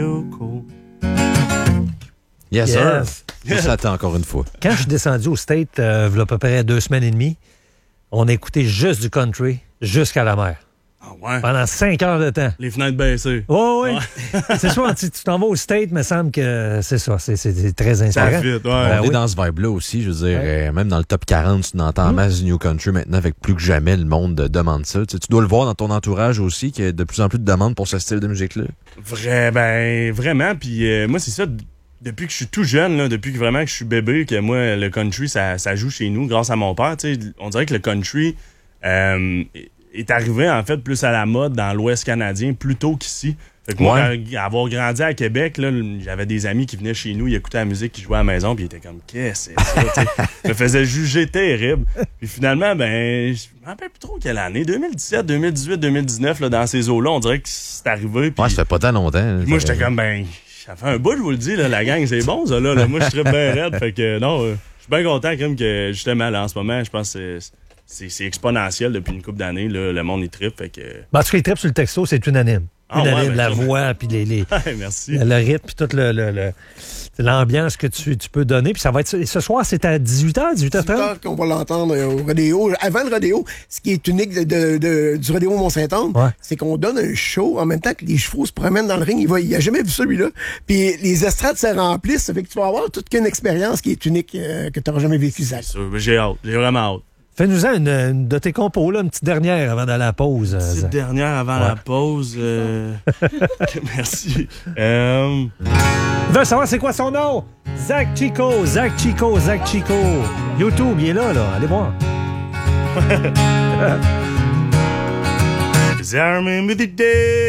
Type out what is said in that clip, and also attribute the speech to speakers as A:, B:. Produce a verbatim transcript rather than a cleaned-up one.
A: Yes,
B: Yes.
A: sir. Je s'attend encore une fois.
B: Quand je suis descendu au State, euh, il y a à peu près deux semaines et demie, on a écouté juste du country jusqu'à la mer.
C: Ah ouais?
B: Pendant cinq heures de temps.
C: Les fenêtres baissées.
B: Oh, oui, oui. C'est sûr, tu tu t'en vas au State, me semble que c'est ça. C'est, c'est, c'est très inspirant.
C: Ça fit, ouais.
B: Ben
A: On
B: oui.
A: est dans ce vibe-là aussi, je veux dire,
B: Ouais.
A: euh, même dans le top quarante, tu entends en masse du New Country maintenant, avec plus que jamais, le monde euh, demande ça. Tu sais, tu dois le voir dans ton entourage aussi, qu'il y a de plus en plus de demandes pour ce style de musique-là.
C: Vrai, ben, vraiment. Puis euh, moi, c'est ça, d- depuis que je suis tout jeune, là, depuis que vraiment que je suis bébé, que moi, le country, ça, ça joue chez nous grâce à mon père. Tu sais, on dirait que le country euh, est arrivé, en fait, plus à la mode dans l'Ouest canadien, plus tôt qu'ici. Fait que moi,
A: Ouais.
C: quand- avoir grandi à Québec, là, j'avais des amis qui venaient chez nous, ils écoutaient la musique, qui jouaient à la maison, puis ils étaient comme, qu'est-ce que c'est ça? Tu sais, je me faisais juger terrible. Puis finalement, ben, je me rappelle plus trop quelle année, deux mille dix-sept, deux mille dix-huit, deux mille dix-neuf, là, dans ces eaux-là, on dirait que c'est arrivé. Puis
A: Ouais, ça fait pas tant longtemps. là,
C: moi,
A: ça
C: j'étais
A: fait-
C: comme, ben, ça fait un bout, je vous le dis, là, la gang, c'est bon, ça, là. là. Moi, je serais bien raide. Fait que, non, euh, je suis bien content, comme que, justement, là, en ce moment, je pense que c'est- c'est c'est exponentiel depuis une couple d'années, là. Le monde, il trippe. Fait que.
B: Ben, en tout cas, les trips sur le texto, c'est unanime.
C: Ah,
B: unanime,
C: ouais, ben,
B: la
C: ça-
B: voix, puis les, les,
C: Ouais, merci.
B: le rythme, puis toute le, le- le- l'ambiance que tu, tu peux donner. Puis ça va être ce soir, c'est à dix-huit heures, dix-huit heures trente?
D: qu'on va l'entendre euh, au rodéo. Avant le rodéo, ce qui est unique de, de- de- du rodéo Mont-Saint-Anne,
B: Ouais.
D: c'est qu'on donne un show en même temps que les chevaux se promènent dans le ring. Il, va, il a jamais vu celui-là. Puis les estrades se remplissent. Ça fait que tu vas avoir toute qu'une expérience qui est unique euh, que tu n'auras jamais vécue, Zach.
C: Ça, J'ai hâte. J'ai vraiment hâte.
B: Fais-nous-en une, une de tes compos, là, une petite dernière avant d'aller à la pause. euh,
C: Petite
B: Zach.
C: dernière avant
B: Ouais.
C: la pause. euh, Merci. Euh...
B: Il veut savoir c'est quoi son nom? Zach Chico, Zach Chico, Zach Chico. YouTube, il est là, là. Allez voir.
C: I remember the day